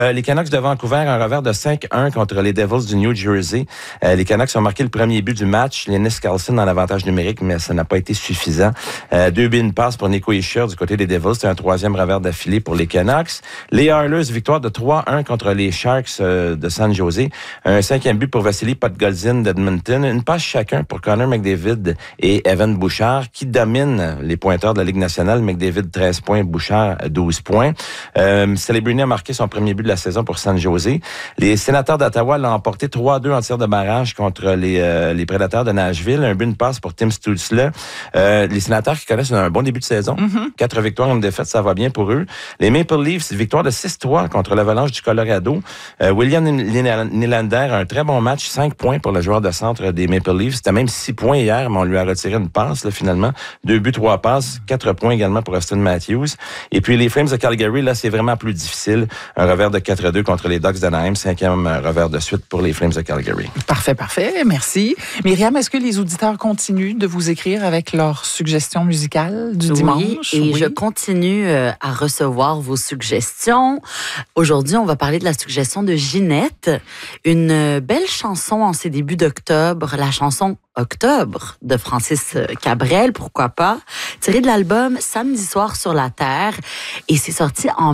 Les Canucks de Vancouver, un revers de 5-1 contre les Devils du New Jersey. Les Canucks ont marqué le premier but du match. Linus Karlsson dans l'avantage numérique, mais ça n'a pas été suffisant. 2 buts, une passe pour Nico Hischier du côté des Devils. C'était un troisième revers d'affilée pour les Canucks. Les Oilers, victoire de 3-1 contre les Sharks de San Jose. Un 5e but pour Vassili Podkolzin d'Edmonton. Une passe chacun pour Connor McDavid et Evan Bouchard qui dominent les pointeurs de la Ligue nationale. McDavid 13 points, Bouchard 12 points. Celebrini a marqué son premier but de la saison pour San Jose. Les Sénateurs d'Ottawa l'ont emporté 3-2 en tir de barrage contre les Prédateurs de Nashville. Un but, une passe pour Tim Stützle. Les Sénateurs qui connaissent un bon début de saison. 4 victoires, une défaite, ça va bien pour eux. Les Maple Leafs, victoire de 6-3 contre l'Avalanche du Colorado. William Nylander, un très bon match, 5 points pour le joueur de centre des Maple Leafs. C'était même 6 points hier, mais on lui a retiré une passe là, finalement. 2 buts, 3 passes, 4 points également pour Austin Matthews. Et puis les Flames de Calgary, là, c'est vraiment plus difficile. Un revers de 4-2 contre les Ducks d'Anaheim. 5e revers de suite pour les Flames de Calgary. Parfait. Merci. Myriam, est-ce que les auditeurs continuent de vous écrire avec leurs suggestions musicales du dimanche? Oui, je continue à recevoir vos suggestions. Aujourd'hui, on va parler de la suggestion de Ginette. Une belle chanson en ces débuts d'octobre, la chanson Octobre de Francis Cabrel, pourquoi pas, tiré de l'album Samedi soir sur la Terre, et c'est sorti en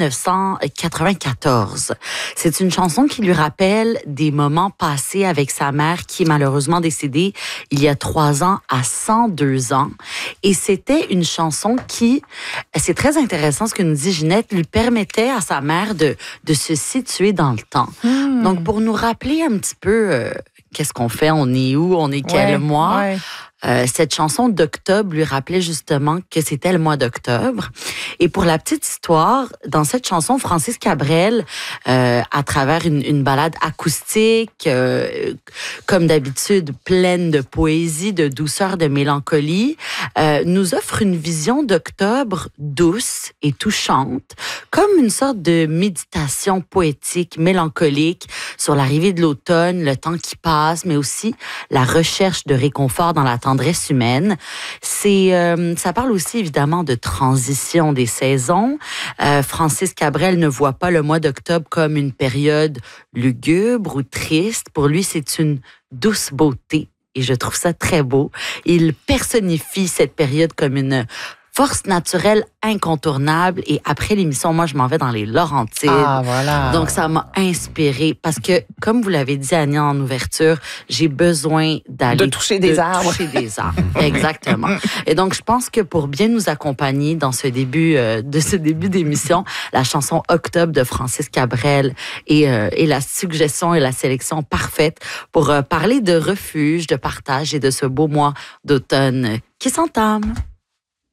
1994. C'est une chanson qui lui rappelle des moments passés avec sa mère qui est malheureusement décédée il y a 3 ans à 102 ans. Et c'était une chanson qui, c'est très intéressant ce que nous dit Ginette, lui permettait à sa mère de se situer dans le temps. Donc pour nous rappeler un petit peu qu'est-ce qu'on fait, on est où, on est quel mois. Ouais. Cette chanson d'octobre lui rappelait justement que c'était le mois d'octobre. Et pour la petite histoire, dans cette chanson, Francis Cabrel, à travers une balade acoustique, comme d'habitude, pleine de poésie, de douceur, de mélancolie, nous offre une vision d'octobre douce et touchante, comme une sorte de méditation poétique, mélancolique sur l'arrivée de l'automne, le temps qui passe, mais aussi la recherche de réconfort dans la tendresse humaine. Ça parle aussi évidemment de transition des saisons. Francis Cabrel ne voit pas le mois d'octobre comme une période lugubre ou triste. Pour lui, c'est une douce beauté. Et je trouve ça très beau. Il personnifie cette période comme une force naturelle incontournable. Et après l'émission, moi, je m'en vais dans les Laurentides. Ah, voilà. Donc, ça m'a inspirée parce que, comme vous l'avez dit, Annie, en ouverture, j'ai besoin d'aller... De toucher des arbres. Toucher des arbres, exactement. Et donc, je pense que pour bien nous accompagner dans ce début d'émission, la chanson Octobre de Francis Cabrel est la suggestion et la sélection parfaite pour parler de refuge, de partage et de ce beau mois d'automne qui s'entame.